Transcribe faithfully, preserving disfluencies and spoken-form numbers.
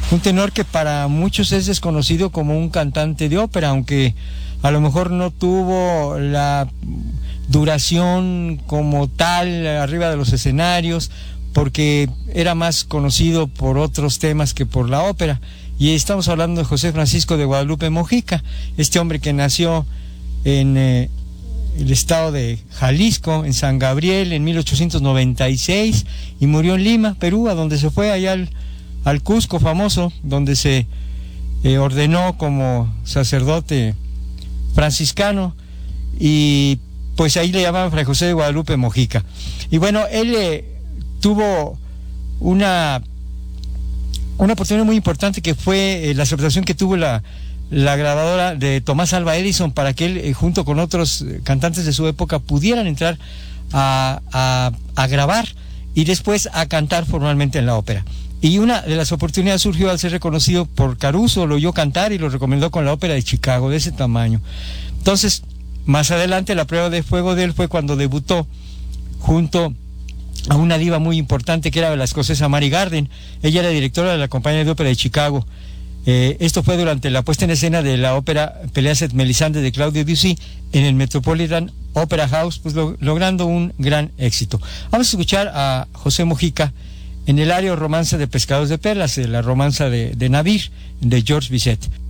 un tenor que para muchos es desconocido como un cantante de ópera, aunque a lo mejor no tuvo la duración como tal arriba de los escenarios, porque era más conocido por otros temas que por la ópera. Y estamos hablando de José Francisco de Guadalupe Mojica, este hombre que nació en eh, el estado de Jalisco, en San Gabriel, en mil ochocientos noventa y seis, y murió en Lima, Perú, a donde se fue allá al, al Cusco famoso, donde se eh, ordenó como sacerdote franciscano, y pues ahí le llamaban Fray José de Guadalupe Mojica. Y bueno, él eh, tuvo una, una oportunidad muy importante, que fue eh, la aceptación que tuvo la la grabadora de Tomás Alva Edison, para que él, eh, junto con otros cantantes de su época, pudieran entrar a, a, a grabar y después a cantar formalmente en la ópera. Y una de las oportunidades surgió al ser reconocido por Caruso, lo oyó cantar y lo recomendó con la ópera de Chicago, de ese tamaño. Entonces, más adelante, la prueba de fuego de él fue cuando debutó junto a una diva muy importante, que era la escocesa Mary Garden. Ella era directora de la compañía de ópera de Chicago. Eh, esto fue durante la puesta en escena de la ópera Peleas et Melisande de Claudio Debussy en el Metropolitan Opera House, pues lo, logrando un gran éxito. Vamos a escuchar a José Mojica en el ario Romanza de Pescadores de Perlas, la romanza de, de Nabir, de Georges Bizet.